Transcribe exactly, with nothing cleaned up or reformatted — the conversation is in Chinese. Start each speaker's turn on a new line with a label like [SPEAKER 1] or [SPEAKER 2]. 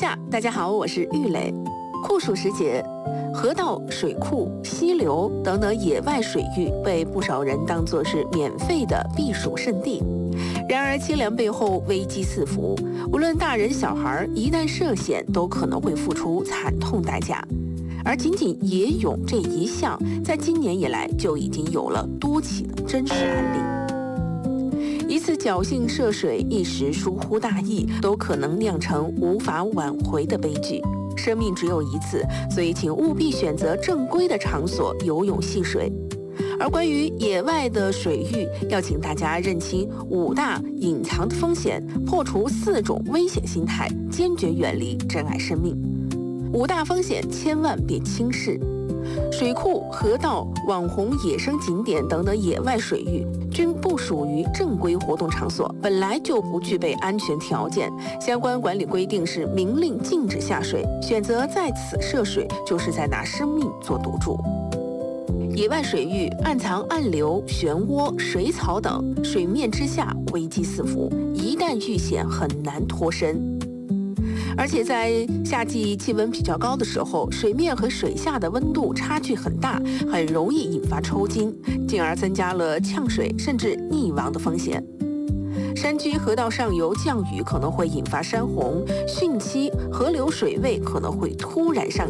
[SPEAKER 1] 下，大家好，我是玉磊。酷暑时节，河道、水库、溪流等等野外水域被不少人当作是免费的避暑胜地。然而清凉背后危机四伏，无论大人小孩，一旦涉险都可能会付出惨痛代价。而仅仅野泳这一项，在今年以来就已经有了多起的真实案例。一次侥幸涉水，一时疏忽大意，都可能酿成无法挽回的悲剧。生命只有一次，所以请务必选择正规的场所游泳戏水。而关于野外的水域，要请大家认清五大隐藏的风险，破除四种危险心态，坚决远离，珍爱生命。五大风险千万别轻视。水库、河道、网红野生景点等等野外水域均不属于正规活动场所，本来就不具备安全条件。相关管理规定是明令禁止下水，选择在此涉水，就是在拿生命做赌注。野外水域暗藏暗流、漩涡、水草等，水面之下危机四伏，一旦遇险很难脱身。而且在夏季气温比较高的时候，水面和水下的温度差距很大，很容易引发抽筋，进而增加了呛水甚至溺亡的风险。山区河道上游降雨可能会引发山洪、汛期，河流水位可能会突然上